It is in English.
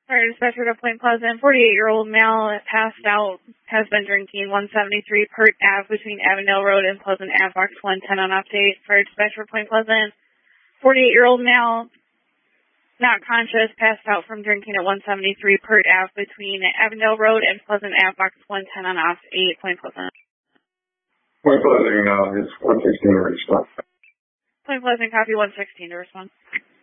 Fire dispatcher to Point Pleasant, 48-year-old male passed out, has been drinking, 173 Pert Ave between Avondale Road and Pleasant Ave, box 110 on update. Fire dispatcher Point Pleasant, 48-year-old male, not conscious, passed out from drinking at 173 Pert Ave between Avondale Road and Pleasant Ave, box 110 on off 8, Point Pleasant. Point Pleasant, is 116 to respond. Point Pleasant, copy 116 to respond.